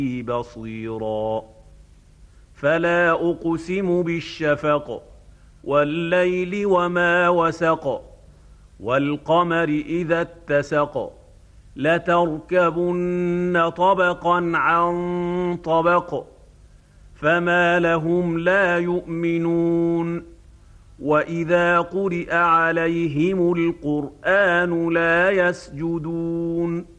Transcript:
بصيرا فلا أقسم بالشفق والليل وما وسق والقمر إذا اتسق لتركبن طبقا عن طبق فما لهم لا يؤمنون وإذا قرئ عليهم القرآن لا يسجدون